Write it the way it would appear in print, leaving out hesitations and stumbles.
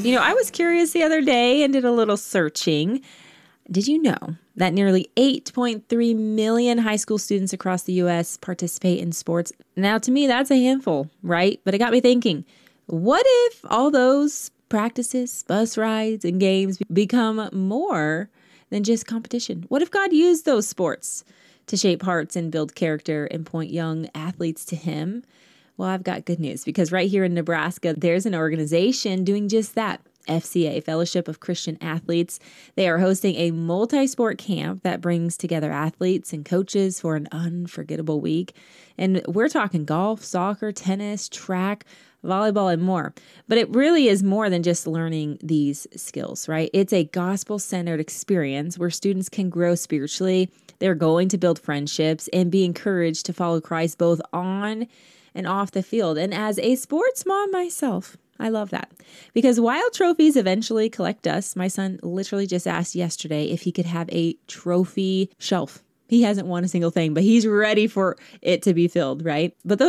I was curious the other day and did a little searching. Did you know that nearly 8.3 million high school students across the U.S. participate in sports? Now, to me, that's a handful, right? But it got me thinking, what if all those practices, bus rides, and games become more than just competition? What if God used those sports to shape hearts and build character and point young athletes to Him? Well, I've got good news, because right here in Nebraska, there's an organization doing just that. FCA, Fellowship of Christian Athletes. They are hosting a multi-sport camp that brings together athletes and coaches for an unforgettable week. And we're talking golf, soccer, tennis, track, volleyball, and more. But it really is more than just learning these skills, right? It's a gospel-centered experience where students can grow spiritually. They're going to build friendships and be encouraged to follow Christ both on and off the field. And as a sports mom myself, I love that, because while trophies eventually collect dust, my son literally just asked yesterday if he could have a trophy shelf. He hasn't won a single thing, but he's ready for it to be filled, right? But